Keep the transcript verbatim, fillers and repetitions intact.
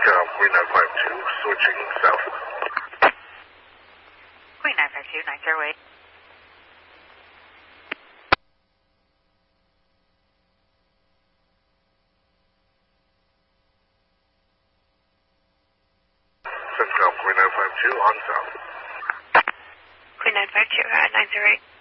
CENTCOM Queen nine five two, switching south. Queen nine five two, nine zero eight. CENTCOM Queen nine five two, on south. Queen nine five two, uh, nine zero eight.